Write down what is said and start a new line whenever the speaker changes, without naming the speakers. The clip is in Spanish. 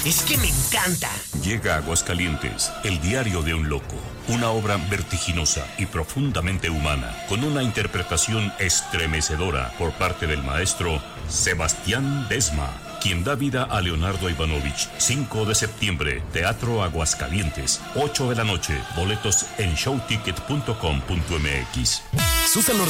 Es que me encanta.
Llega a Aguascalientes, El diario de un loco. Una obra vertiginosa y profundamente humana, con una interpretación estremecedora por parte del maestro Sebastián Desma, quien da vida a Leonardo Ivanovich. 5 de septiembre, Teatro Aguascalientes, 8 de la noche. Boletos en showticket.com.mx.
Susan